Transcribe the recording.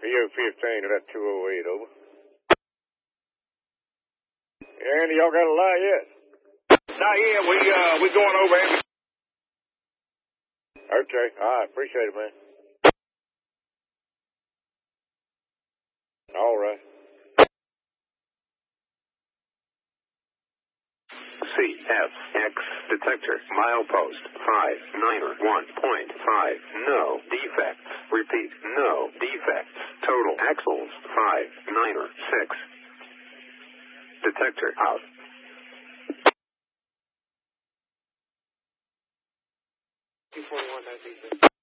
PO-15 to that 208, over. Andy, y'all got a lie yet? Not yet. We going over him. Okay, all right, appreciate it, man. All right. CFX detector milepost 591.5. No defects. Repeat, no defects. Total axles 596. Detector out. T41,